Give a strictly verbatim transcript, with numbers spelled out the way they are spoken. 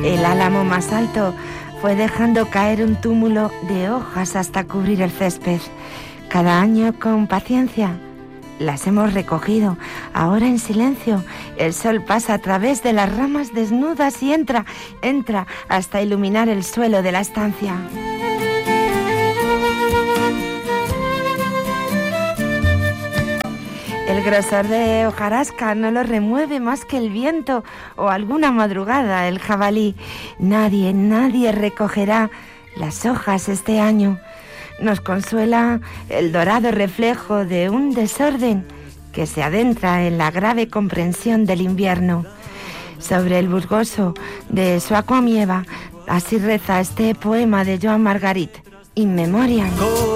El álamo más alto fue dejando caer un túmulo de hojas hasta cubrir el césped. Cada año, con paciencia, las hemos recogido. Ahora en silencio, el sol pasa a través de las ramas desnudas y entra, entra hasta iluminar el suelo de la estancia. El grosor de hojarasca no lo remueve más que el viento o alguna madrugada el jabalí. Nadie, nadie recogerá las hojas este año. Nos consuela el dorado reflejo de un desorden que se adentra en la grave comprensión del invierno. Sobre el busgoso de Soaco Amieva, así reza este poema de Joan Margarit, In Memoriam.